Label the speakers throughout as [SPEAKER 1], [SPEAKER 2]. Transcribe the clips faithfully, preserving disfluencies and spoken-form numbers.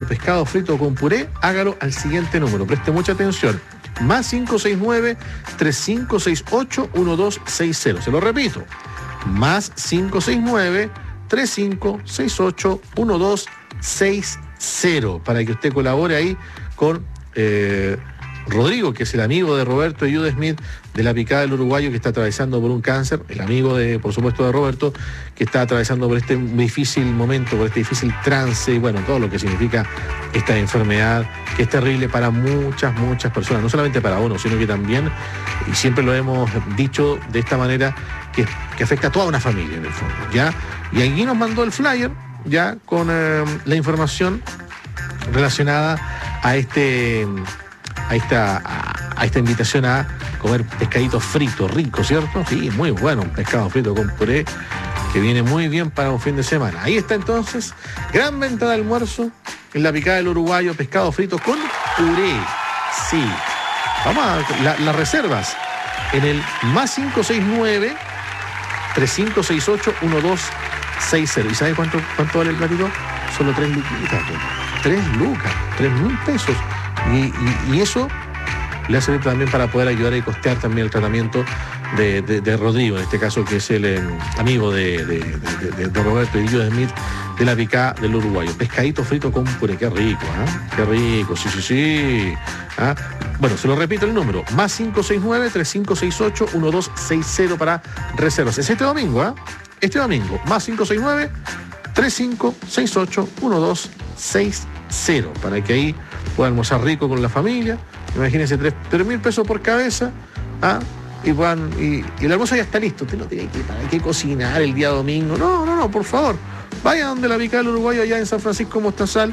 [SPEAKER 1] pescado frito con puré, hágalo al siguiente número. Preste mucha atención. Más cinco seis nueve, tres cinco seis ocho, uno dos seis cero. Se lo repito. Más cinco seis nueve, tres cinco seis ocho, uno dos seis cero. Para que usted colabore ahí con eh, Rodrigo, que es el amigo de Roberto y Jude Smith de La Picada del Uruguayo, que está atravesando por un cáncer, el amigo de, por supuesto, de Roberto, que está atravesando por este difícil momento, por este difícil trance, y bueno, todo lo que significa esta enfermedad, que es terrible para muchas, muchas personas, no solamente para uno, sino que también, y siempre lo hemos dicho de esta manera, que, que afecta a toda una familia en el fondo, ¿ya? Y aquí nos mandó el flyer, ya, con eh, la información relacionada a este... A esta, a, a esta invitación a comer pescadito frito, rico, ¿cierto? Sí, muy bueno, un pescado frito con puré que viene muy bien para un fin de semana. Ahí está entonces, gran venta de almuerzo en La Picada del Uruguayo, pescado frito con puré. Sí, vamos a la, las reservas en el más cinco seis nueve, tres cinco seis ocho, uno dos seis cero. ¿Y sabe cuánto, cuánto vale el platito? Solo tres luquitas, tres lucas, tres mil pesos. Y, y, y eso le hace también para poder ayudar y costear también el tratamiento de, de, de Rodrigo, en este caso, que es el eh, amigo de, de, de, de, de Roberto y Jude Smith de La Picada del Uruguayo. Pescadito frito con puré, qué rico, ¿eh? Qué rico, sí, sí, sí. ¿Ah? Bueno, se lo repito el número, más cinco seis nueve, tres cinco seis ocho, uno dos seis cero para reservas. Es este domingo, ¿eh? Este domingo, más cinco seis nueve, tres cinco seis ocho, uno dos seis cero, para que ahí pueda almorzar rico con la familia. Imagínense, tres mil pesos por cabeza, ¿ah? y, puedan, y, y el almuerzo ya está listo. Usted no tiene que, para qué cocinar el día domingo. No, no, no, por favor. Vaya donde La Picada del Uruguayo, allá en San Francisco Mostazal,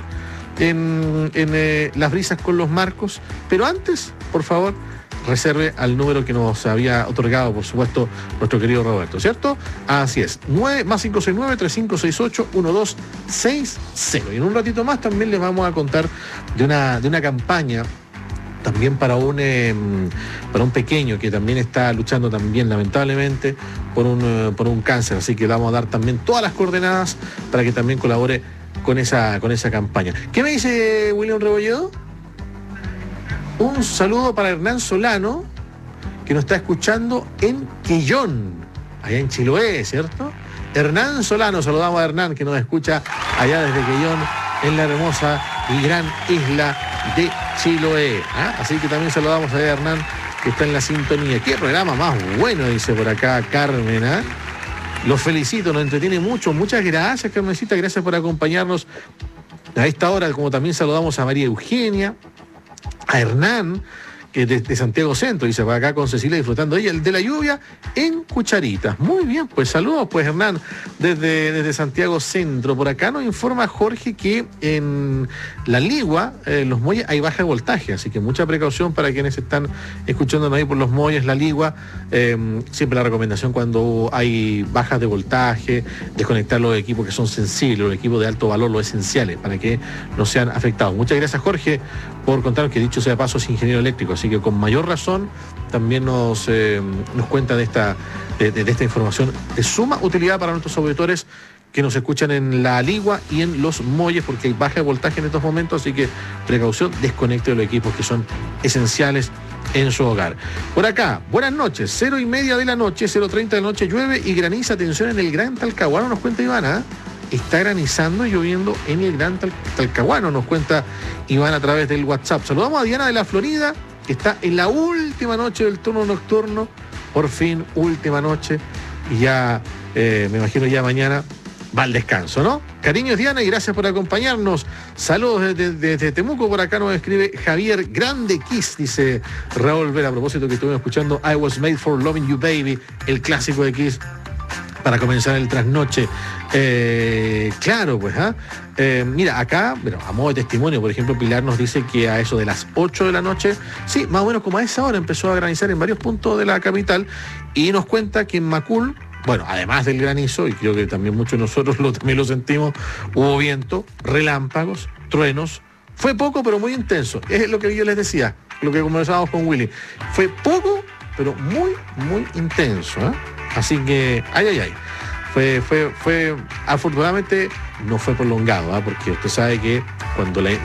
[SPEAKER 1] en, en eh, Las Brisas con los Marcos. Pero antes, por favor, reserve al número que nos había otorgado, por supuesto, nuestro querido Roberto, ¿cierto? Así es, nueve, más cinco seis nueve, tres cinco seis ocho, uno dos seis cero. Y en un ratito más también les vamos a contar de una, de una campaña también para un, eh, para un pequeño que también está luchando también, lamentablemente, por un, uh, por un cáncer. Así que le vamos a dar también todas las coordenadas para que también colabore con esa, con esa campaña. ¿Qué me dice William Rebolledo? Un saludo para Hernán Solano, que nos está escuchando en Quillón, allá en Chiloé, ¿cierto? Hernán Solano, saludamos a Hernán, que nos escucha allá desde Quillón, en la hermosa y gran isla de Chiloé. ¿Ah? Así que también saludamos a Hernán, que está en la sintonía. Qué programa más bueno, dice por acá Carmen. ¿Ah? Los felicito, nos entretiene mucho. Muchas gracias, Carmencita, gracias por acompañarnos a esta hora, como también saludamos a María Eugenia, a Hernán, que de, de Santiago Centro, dice, para acá con Cecilia, disfrutando ella de la lluvia en Cucharitas. Muy bien, pues saludos, pues Hernán, desde, desde Santiago Centro. Por acá nos informa Jorge que en La Ligua, eh, los muelles, hay baja de voltaje, así que mucha precaución para quienes están escuchándonos ahí por los muelles, La Ligua. Eh, siempre la recomendación cuando hay bajas de voltaje, desconectar los equipos que son sensibles, los equipos de alto valor, los esenciales, para que no sean afectados. Muchas gracias, Jorge, por contarnos, que dicho sea de paso es ingeniero eléctrico, así que con mayor razón también nos, eh, nos cuenta de esta, de, de esta información de suma utilidad para nuestros auditores que nos escuchan en La Ligua y en los muelles, porque hay baja de voltaje en estos momentos, así que precaución, desconecte de los equipos que son esenciales en su hogar. Por acá, buenas noches, cero y media de la noche, cero treinta de la noche, llueve y graniza, atención en el Gran Talcahuano, nos cuenta Ivana, ¿eh? Está granizando y lloviendo en el Gran Tal- Talcahuano, nos cuenta Iván a través del WhatsApp. Saludamos a Diana de la Florida, que está en la última noche del turno nocturno, por fin, última noche, y ya, eh, me imagino ya mañana va al descanso, ¿no? Cariños, Diana, y gracias por acompañarnos. Saludos desde, desde Temuco, por acá nos escribe Javier Grande Kiss, dice Raúl Vera, a propósito que estuvimos escuchando I Was Made for Loving You Baby, el clásico de Kiss, para comenzar el trasnoche. Eh, claro, pues, ¿ah? ¿eh? Mira, acá, bueno, a modo de testimonio, por ejemplo, Pilar nos dice que a eso de las ocho de la noche, sí, más o menos como a esa hora empezó a granizar en varios puntos de la capital, y nos cuenta que en Macul, bueno, además del granizo, y creo que también muchos de nosotros lo, también lo sentimos, hubo viento, relámpagos, truenos, fue poco pero muy intenso, es lo que yo les decía, lo que conversábamos con Willy, fue poco pero muy, muy intenso, ¿eh? Así que, ay, ay, ay. Fue, fue, fue, afortunadamente no fue prolongado, ¿eh? Porque usted sabe que cuando la,